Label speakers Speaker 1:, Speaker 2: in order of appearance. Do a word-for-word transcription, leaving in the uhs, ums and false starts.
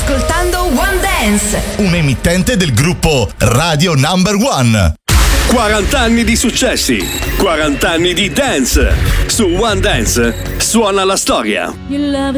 Speaker 1: ascoltando One Dance,
Speaker 2: un emittente del gruppo Radio Number One.
Speaker 3: quaranta anni di successi, quaranta anni di dance. Su One Dance suona la storia.